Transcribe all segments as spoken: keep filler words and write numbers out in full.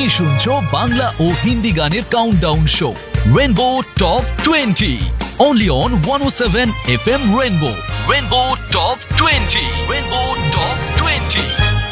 তুমি শুনছো বাংলা ও হিন্দি গানের countdown show rainbow top twenty only on one oh seven F M Rainbow. Rainbow Top twenty. Rainbow Top twenty.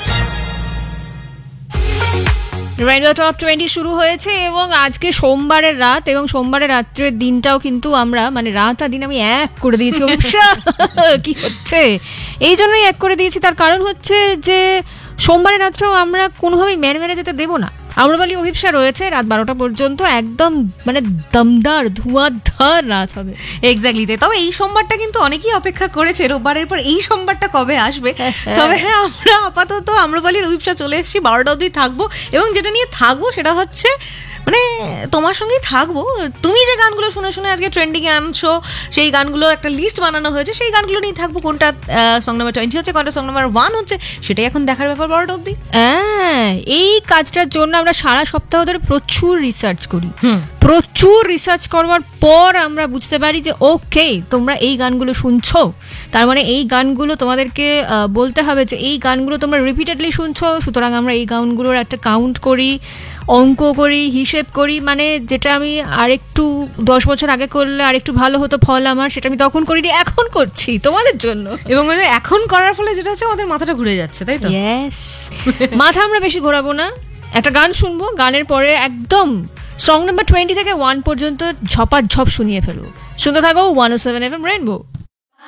Rainbow top twenty শুরু হয়েছে এবং আজকে সোমবারের রাত এবং সোমবারের রাত্রের দিনটাও কিন্তু আমরা মানে রাত আর দিন আমি এক করে দিয়েছি। কি হচ্ছে এই জন্যই এক করে দিয়েছি, তার কারণ হচ্ছে যে সোমবারের রাতটাও আমরা কোনোভাবেই মেরে মেরে যেতে দেবো না। আম্রপালি অভিপ্সা রয়েছে রাত বারোটা পর্যন্ত, একদম মানে দমদার ধোঁয়াধার রাত হবে। এক্স্যাক্টলি। তবে এই সোমবারটা কিন্তু অনেকেই অপেক্ষা করেছে, রোববারের পর এই সোমবারটা কবে আসবে। তবে হ্যাঁ, আমরা আপাতত আম্রপালির অভিপ্সা চলে এসেছি, বারোটা অবধি থাকবো এবং যেটা নিয়ে থাকবো সেটা হচ্ছে মানে তোমার সঙ্গেই থাকবো। তুমি যে গানগুলো শুনে শুনে আজকে ট্রেন্ডিং এ আনছো সেই গানগুলো একটা লিস্ট বানানো হয়েছে, সেই গানগুলো নিয়ে থাকবো। কোনটা সং নাম্বার টোয়েন্টি হচ্ছে, কোনটা সং নাম্বার ওয়ান হচ্ছে, সেটাই এখন দেখার ব্যাপার বারোটা অবধি। হ্যাঁ, এই কাজটার জন্য আমরা সারা সপ্তাহ ধরে প্রচুর রিসার্চ করি। প্রচুর রিসার্চ করবার পর আমরা বুঝতে পারি যে ওকে তোমরা এই গানগুলো শুনছো, তার মানে এই গানগুলো তোমাদেরকে বলতে হবে যে এই গানগুলো তোমরা রিপিটেডলি শুনছো, সুতরাং আমরা এই গানগুলোর একটা কাউন্ট করি, অঙ্ক করি, হিসেব করি। মানে যেটা আমি আরেকটু দশ বছর আগে করলে আরেকটু ভালো হতো ফল আমার, সেটা আমি তখন করিনি, এখন করছি তোমাদের জন্য। এবং এখন করার ফলে যেটা হচ্ছে আমাদের মাথাটা ঘুরে যাচ্ছে, তাই তো? ইয়েস, মাথা আমরা বেশি ঘোরাবো না, একটা গান শুনবো, গানের পরে একদম সং নাম্বার টোয়েন্টি থেকে ওয়ান পর্যন্ত ঝপাঝপ শুনিয়ে ফেলবো। শুনতে থাকো ওয়ান ও সেভেন এফ এম রেইনবো।